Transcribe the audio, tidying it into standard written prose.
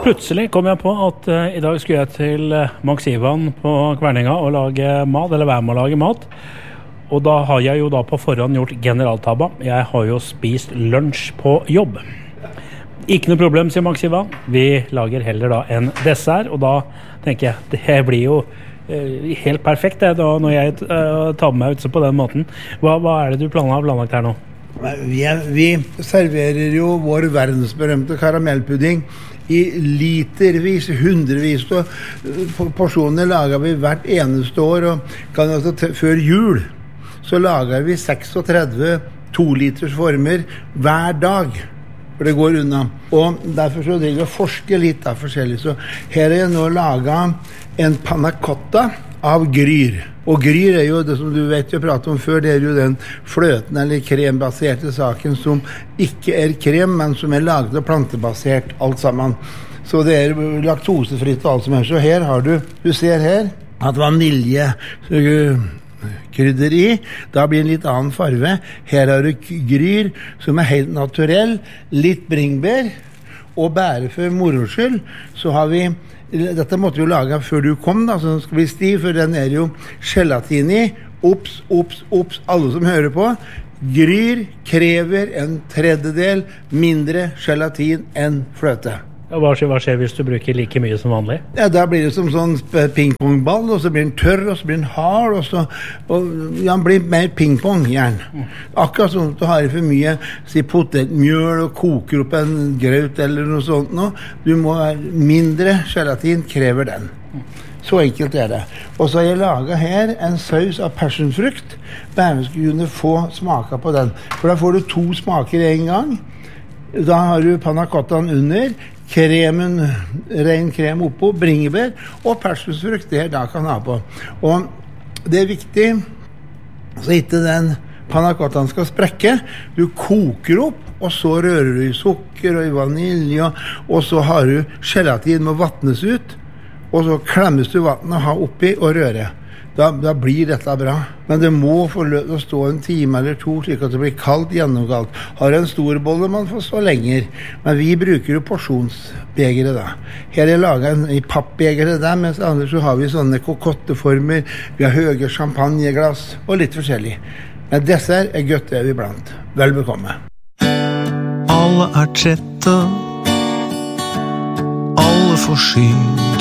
Plutselig kom jeg på at I dag skulle jeg til Max Ivan på Kverninga og lage mat, eller være med å lage mat. Og da har jeg jo da på forhånd gjort generaltabba. Jeg har jo spist lunsj på jobb. Ikke noe problem, sier Max Ivan. Vi lager heller da en dessert, og da tenker jeg, det blir jo helt perfekt det, da, når jeg tar med meg ut på den måten. Hva det du har planlagt her nå? Vi serverer jo vår verdensberømte karamellpudding I litervis, hundrevis og porsjoner lager vi hvert eneste år, og før jul så lager vi 36 2-liters former hver dag, for det går unna. Og derfor så driver vi å forske litt av forskjellig. Så her jeg nå laget en panna cotta av gryr. Og gryr jo det som du vet jeg pratet om før, det jo den fløten eller krembaserte saken som ikke krem, men som laget og plantebasert alt sammen. Så det laktosefritt og alt som Så her har du ser her, at vanilje krydder I, da blir en litt annen farve. Her har du gryr som helt naturell, litt bringbær, og bare for moroskyld, så har vi dette måtte vi jo lage før du kom da, så den skal bli stiv, for den jo gelatin I. Ops, alle som hører på. Gryr krever en tredjedel mindre gelatin enn fløte. Hva skjer hvis du bruker like mye som vanlig? Ja, da blir det som sånn pingpongball, og så blir den tørr, og så blir den hard, og den blir mer pingpong, gjerne. Akkurat sånn at du har for mye potetmjøl og koker opp en grøt eller noe sånt nå. Du må mindre gelatin, krever den. Så enkelt det. Og så har jeg laget her en saus av passionfrukt, bare vi skulle kunne få smaka på den. For da får du 2 smaker I en gang. Da har du panna cottaen under, kremen, ren krem oppå, bringebær og personsfrukt det da kan ha på. Og det viktig så ikke den panna cottaen skal sprekke. Du koker opp, og så rører du I sukker og I vanilje, og så har du gelatin med vattnes ut, og så klemmes du vattnet og ha oppi og røre. Da blir dette bra. Men det må få løp å stå en time eller 2, slik at det blir kaldt, gjennomkaldt. Har en stor bolle, man får stå lenger. Men vi bruker jo porsjonsbegere da. Her laget I pappbegere der, mens andre så har vi sånne kokotteformer, vi har høye champagneglass og litt forskjellig. Men dessert godt det vi blant. Vel bekomme. Alle trette, alle forsynt.